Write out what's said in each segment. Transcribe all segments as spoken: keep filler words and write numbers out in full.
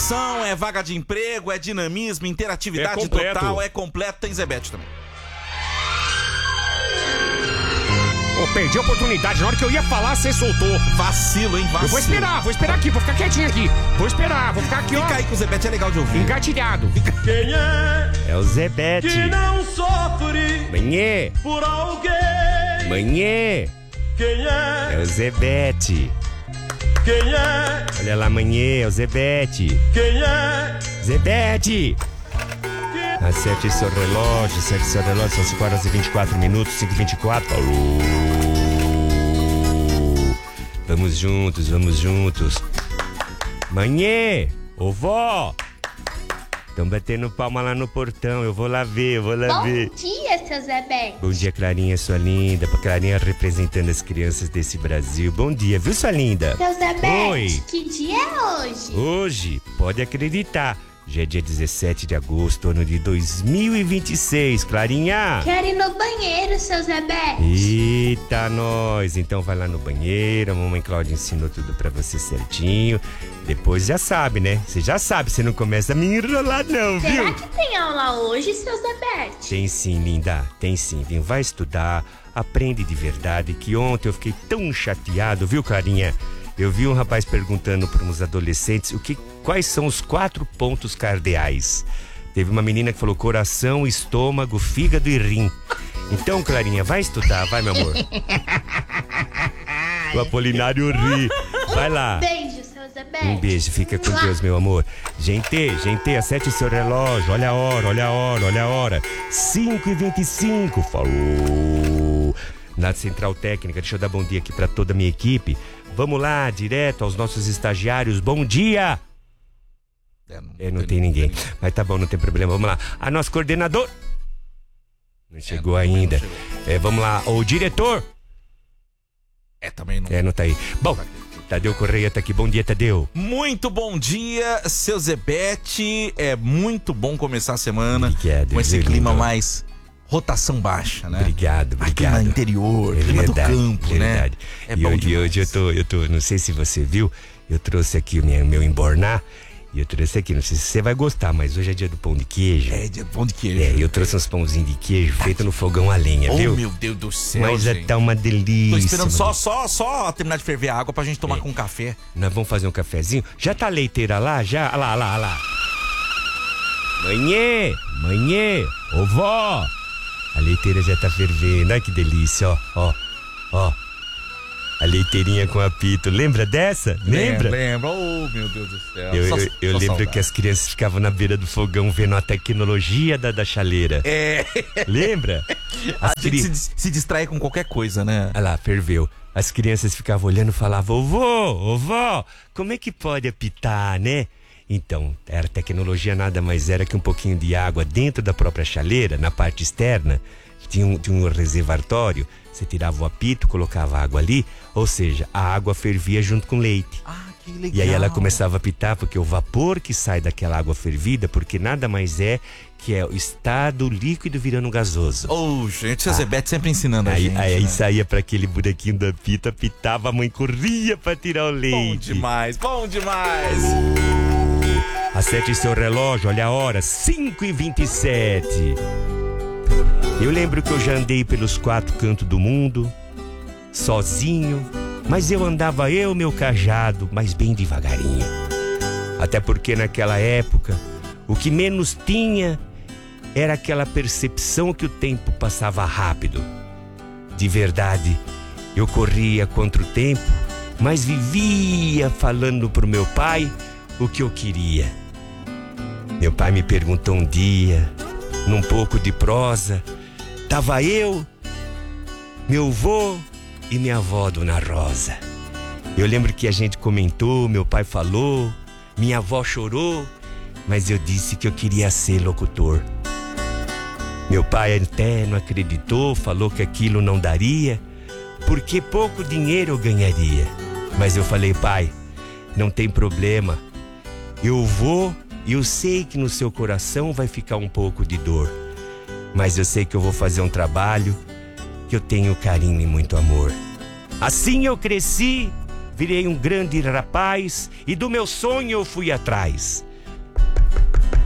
inovação, é vaga de emprego, é dinamismo, interatividade É completo. total, é completo, tem Zebete também. Ô, perdi a oportunidade. Na hora que eu ia falar, você soltou. Vacilo, hein? Vacilo. Eu vou esperar, vou esperar aqui, vou ficar quietinho aqui. Vou esperar, vou ficar aqui, ó. Fica aí que o Zebete é legal de ouvir. Engatilhado. Quem é É o Zebete. que não sofre Manhê, por alguém? manhê, Quem é é? o Zebete. Quem é? Olha lá, manhê, é o Zebete. Quem é? Zebete! Acerte seu relógio, acerte seu relógio, são cinco horas e vinte e quatro minutos, cinco e vinte e quatro. Falou! Vamos juntos, vamos juntos. Manhê, ô vó! Estão batendo palma lá no portão, eu vou lá ver, eu vou lá ver. Bom dia, seu Zebete. Bom dia, Clarinha, sua linda. Pra Clarinha representando as crianças desse Brasil. Bom dia, viu, sua linda? Seu Zebete, Oi. que dia é hoje? Hoje, pode acreditar, já é dia dezessete de agosto, ano de dois mil e vinte e seis, Clarinha. Quero ir no banheiro, seu Zebete. Eita, nós. Então vai lá no banheiro, a mamãe Cláudia ensinou tudo pra você certinho. Depois já sabe, né? Você já sabe, você não começa a me enrolar não, viu? Será que tem aula hoje, seu Zebete? Tem sim, linda, tem sim. Vem, vai estudar, aprende de verdade, que ontem eu fiquei tão chateado, viu, Clarinha? Eu vi um rapaz perguntando para uns adolescentes o que, quais são os quatro pontos cardeais. Teve uma menina que falou coração, estômago, fígado e rim. Então, Clarinha, vai estudar, vai, meu amor. O Apolinário ri. Vai lá. Beijo, seu Zebete. Um beijo, fica com Deus, meu amor. Gente, gente, acerte seu relógio. Olha a hora, olha a hora, olha a hora. cinco e vinte e cinco, falou. Na Central Técnica, deixa eu dar bom dia aqui pra toda a minha equipe. Vamos lá, direto aos nossos estagiários. Bom dia! É, não, É, não tem ninguém. Mas tá bom, não tem problema. Vamos lá. A nosso coordenador. Não chegou É, não, ainda. não chegou. É, vamos lá. O diretor. É, também não. É, não tá aí. Bom, Tadeu Correia tá aqui. Bom dia, Tadeu. Muito bom dia, seu Zebete. É muito bom começar a semana Obrigado, com esse viu, clima lindo? mais rotação baixa, né? Obrigado, Mais clima obrigado. interior, É clima verdade, do campo, verdade. né? É e bom eu, e demais. hoje eu tô, eu tô, não sei se você viu, eu trouxe aqui o meu, meu emborná. E eu trouxe aqui, não sei se você vai gostar, mas hoje é dia do pão de queijo. É, de pão de queijo. É, eu trouxe uns pãozinhos de queijo feito no fogão a lenha, Oh, viu? meu Deus do céu, Mas já gente. tá uma delícia. Tô esperando só, mano. só, só terminar de ferver a água pra gente tomar É. com café. Nós vamos fazer um cafezinho. Já tá a leiteira lá? Já? Olha lá, olha lá, olha lá. Manhê, manhê, ô vó. A leiteira já tá fervendo. Olha que delícia, ó, ó, ó. A leiteirinha com apito. Lembra dessa? Lembra? Lembra. Oh, meu Deus do céu. Eu, Só- eu, eu só lembro saudade. que as crianças ficavam na beira do fogão vendo a tecnologia da, da chaleira. É, Lembra? a As gente cri... se, dis- se distrai com qualquer coisa, né? Olha lá, ferveu. As crianças ficavam olhando e falavam, ô vô, ô vó, como é que pode apitar, né? Então, a tecnologia nada mais era que um pouquinho de água dentro da própria chaleira, na parte externa. Tinha um, tinha um reservatório, você tirava o apito, colocava a água ali, ou seja, a água fervia junto com o leite. Ah, que legal. E aí ela começava a apitar, porque o vapor que sai daquela água fervida, porque nada mais é que é o estado líquido virando gasoso. Oh, gente, seu Zebete sempre ensinando a Aí, gente, aí né? saía pra aquele buraquinho do apito, apitava, a mãe corria pra tirar o Bom leite. demais, bom demais. Acerte seu relógio, olha a hora, cinco e vinte e sete. Eu lembro que eu já andei pelos quatro cantos do mundo, sozinho, mas eu andava eu, meu cajado, mas bem devagarinho. Até porque naquela época, o que menos tinha era aquela percepção que o tempo passava rápido. De verdade, eu corria contra o tempo, mas vivia falando pro meu pai o que eu queria. Meu pai me perguntou um dia, num pouco de prosa, tava eu, meu vô e minha avó, Dona Rosa. Eu lembro que a gente comentou, meu pai falou, minha avó chorou, mas eu disse que eu queria ser locutor. Meu pai até não acreditou, falou que aquilo não daria, porque pouco dinheiro eu ganharia. Mas eu falei, pai, não tem problema, eu vou e eu sei que no seu coração vai ficar um pouco de dor. Mas eu sei que eu vou fazer um trabalho que eu tenho carinho e muito amor. Assim eu cresci, virei um grande rapaz e do meu sonho eu fui atrás.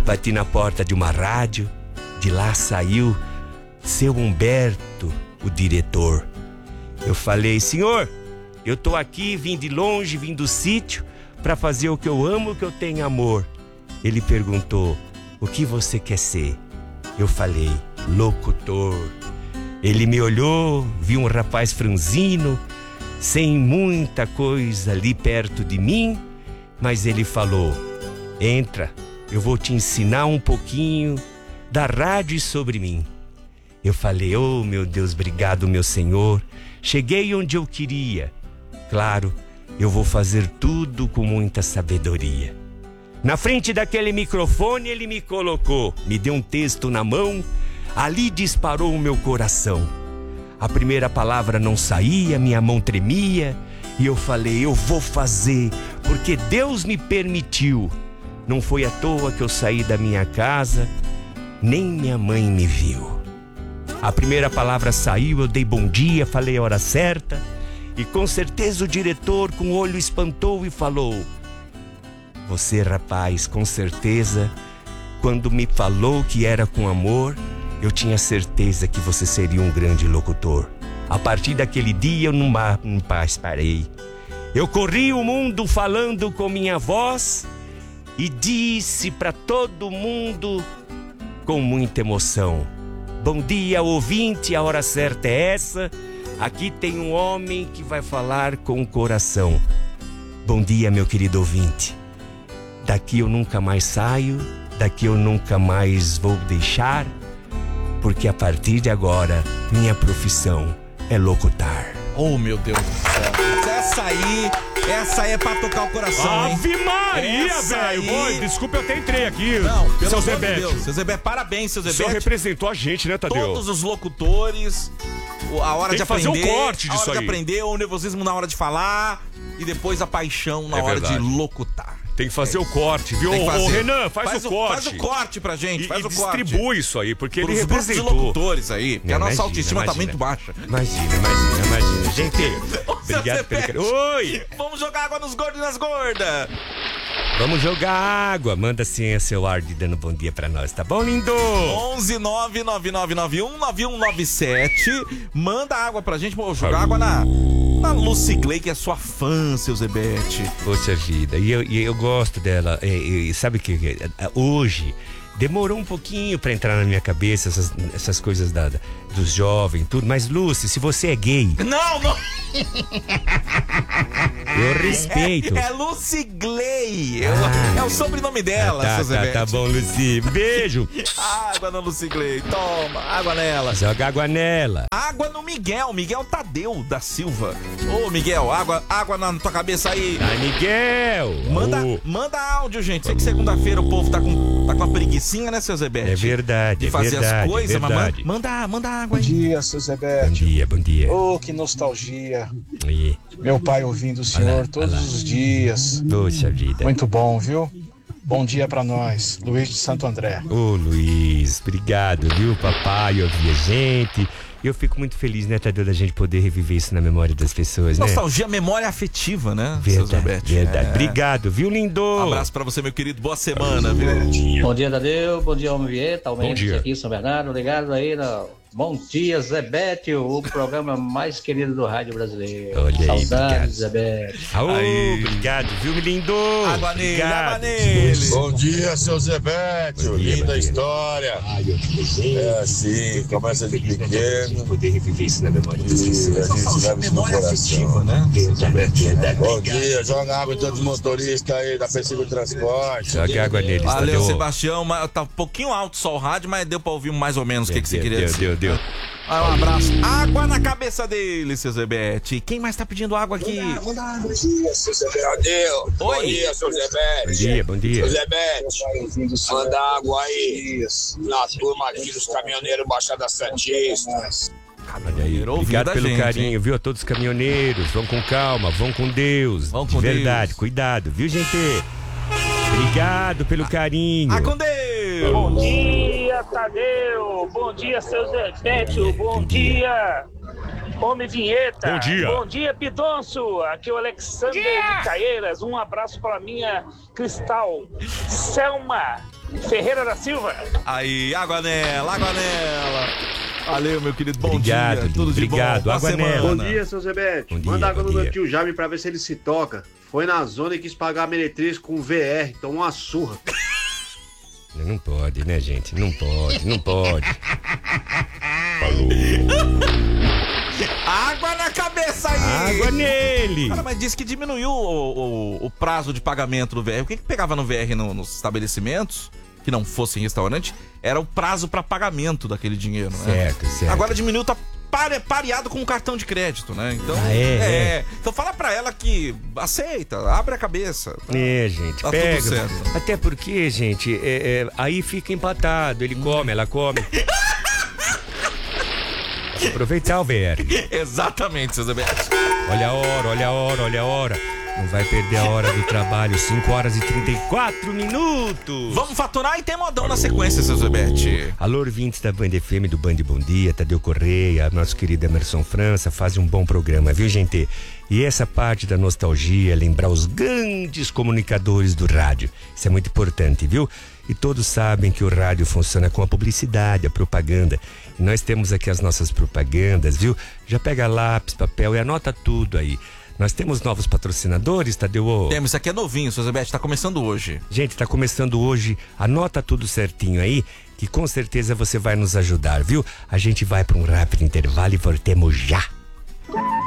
bati na porta de uma rádio. De lá saiu seu Humberto, o diretor. Eu falei: senhor, eu tô aqui, vim de longe, vim do sítio, para fazer o que eu amo, o que eu tenho amor. Ele perguntou: o que você quer ser? Eu falei: locutor. Ele me olhou, viu um rapaz franzino, sem muita coisa ali perto de mim, mas ele falou: entra, eu vou te ensinar um pouquinho da rádio sobre mim. Eu falei: oh meu Deus, obrigado meu Senhor, cheguei onde eu queria. Claro, eu vou fazer tudo com muita sabedoria. Na frente daquele microfone ele me colocou, me deu um texto na mão, ali disparou o meu coração. A primeira palavra não saía, minha mão tremia, e eu falei: eu vou fazer, porque Deus me permitiu. Não foi à toa que eu saí da minha casa, nem minha mãe me viu. A primeira palavra saiu, eu dei bom dia, falei a hora certa, e com certeza o diretor com o olho espantou e falou: você, rapaz, com certeza, quando me falou que era com amor, eu tinha certeza que você seria um grande locutor. A partir daquele dia eu não mais parei. Eu corri o mundo falando com minha voz e disse para todo mundo com muita emoção: bom dia, ouvinte, a hora certa é essa. Aqui tem um homem que vai falar com o coração. Bom dia, meu querido ouvinte. Daqui eu nunca mais saio, daqui eu nunca mais vou deixar, porque a partir de agora, minha profissão é locutar. Oh, meu Deus do céu. Essa aí, essa aí é pra tocar o coração, hein? Ave Maria, Essa velho! aí- Oi, desculpa, eu até entrei aqui. Não, pelo seu amor de Zebete. Deus. Seu Zebete, parabéns, seu O senhor Zebete. representou a gente, né, Tadeu? Todos os locutores, o- a hora Tem de que fazer aprender, o corte a disso hora de aí. aprender, o nervosismo na hora de falar e depois a paixão na É hora verdade. de locutar. Tem que fazer o corte, viu? Tem que Ô, fazer. Renan, faz, o corte. Faz o corte pra gente, E, faz e o corte. distribui isso aí, porque Pros ele grupos de representou. locutores aí, porque Não, a nossa imagina, autoestima tá imagina. muito baixa. Imagina, imagina, imagina. Gente, Seu obrigado pelo Zebete. carinho. Oi! Vamos jogar água nos gordos e nas gordas. Vamos jogar água. Manda sim o seu ar de dando bom dia pra nós, tá bom, lindo? onze nove nove nove nove um nove um nove sete. Manda água pra gente. Vou jogar água na, na Lucy Clay, que é sua fã, seu Zebete. Poxa vida, e eu, e eu gosto dela. E, e sabe que que, hoje demorou um pouquinho pra entrar na minha cabeça essas, essas coisas da, da- dos jovens, tudo. Mas, Lucy, se você é gay, Não, não. eu respeito. É, é Lucy Clay. É, Ah. o- é o sobrenome dela, tá, seu tá, Zebete. tá bom, Lucy. Beijo. Água na Lucy Clay. Toma, água nela. Joga água nela. Água no Miguel, Miguel Tadeu da Silva. Ô, Miguel, água, água na tua cabeça aí. Ai, Miguel. Manda, Ô, manda áudio, gente. Sei que segunda-feira o povo tá com, tá com uma preguicinha, né, seu Zebete? é verdade, De é fazer verdade, as coisas, é mas manda, verdade. manda, manda água Bom aí. dia, seu Bom Zebete. dia, bom dia. Oh, que nostalgia. Aí, Meu pai ouvindo o senhor Olha lá, todos olha lá. os dias. poxa vida. Muito bom, viu? Bom dia pra nós. Luiz de Santo André. Ô, Luiz, obrigado, viu, papai, ouvir a gente. Eu fico muito feliz, né, Tadeu, da gente poder reviver isso na memória das pessoas, né? Nostalgia, memória afetiva, né, seu Verdade, Zebete? verdade. É. Obrigado, viu, lindo? Um abraço pra você, meu querido. Boa semana, viu? Bom dia, Tadeu. Bom dia, Homem Vieta. Bom dia. Aqui em São Bernardo. Ligado aí no Bom Dia, Zebete, o programa mais querido do rádio brasileiro. Olha aí, Saudades, obrigado. Zebete. Aô, Aí. obrigado, viu, lindo? Água nele, Obrigado. água nele. Bom dia, seu Zebete, Bom dia, bom linda dia. história. É assim, começa de pequeno Poder reviver isso na memória e a gente leva isso no coração. né? Bom dia, joga água em todos os motoristas aí da Persigo Transporte. Joga água neles, Valeu, Tadeu. Sebastião. Mas tá um pouquinho alto só o rádio, mas deu pra ouvir mais ou menos o que, que você Deu, queria deu, dizer. Deu, deu. Ah, um abraço. Água na cabeça dele, seu Zebete. Quem mais tá pedindo água aqui? Bom dia, seu Zebete. Bom Oi. dia, seu Bom Zebete. dia, bom dia. Seu Zebete, manda água aí na turma aqui dos caminhoneiros Baixada Santista. Olha aí, Ouvindo obrigado a pelo gente, carinho, hein? viu? A todos os caminhoneiros. Vão com calma, vão com Deus. Vão De com verdade, Deus. cuidado, viu, gente? Obrigado pelo carinho. Ah, com Deus! Bom dia, Tadeu. Bom dia, seu Zebete. Bom dia. Homem Vinheta. Bom dia. Bom dia, Pidonço. Aqui é o Alexander de Caeiras. Um abraço para minha Cristal Selma Ferreira da Silva. Aí, água nela, água nela. Valeu, meu querido. Bom Obrigado, dia. Tudo de obrigado. bom. Boa Água semana. nela. Bom dia, seu Zebete. Bom dia, Manda água bom no meu dia. tio Jaime pra ver se ele se toca. Foi na zona e quis pagar a meretriz com V R, então uma surra. Não pode, né, gente? Não pode, não pode. Falou. Água na cabeça aí. Água nele. Cara, mas disse que diminuiu o, o, o prazo de pagamento do V R. O que, que pegava no V R no, nos estabelecimentos, que não fossem restaurante, era o prazo para pagamento daquele dinheiro, né? Certo, certo. Agora diminuiu, tá pare, pareado com o cartão de crédito, né? Então, Ah, é, é. Então fala pra ela que aceita, abre a cabeça. Tá? É, gente, Tá pega. tudo certo. Até porque, gente, é, é, aí fica empatado. Ele come, ela come. Aproveitar o V R. Exatamente, seu Zebete. Olha a hora, olha a hora, olha a hora. Não vai perder a hora do trabalho. cinco horas e trinta e quatro minutos. Vamos faturar e tem modão na sequência, seu Zebete. Alô, ouvintes da Band F M, do Band Bom Dia, Tadeu Correia, nosso querido Emerson França, fazem um bom programa, viu, gente? E essa parte da nostalgia, lembrar os grandes comunicadores do rádio. Isso é muito importante, viu? E todos sabem que o rádio funciona com a publicidade, a propaganda. E nós temos aqui as nossas propagandas, viu? Já pega lápis, papel e anota tudo aí. Nós temos novos patrocinadores, Tadeu? Temos, isso aqui é novinho, seu Zebete, tá começando hoje. Gente, tá começando hoje, anota tudo certinho aí, que com certeza você vai nos ajudar, viu? A gente vai para um rápido intervalo e voltemos já.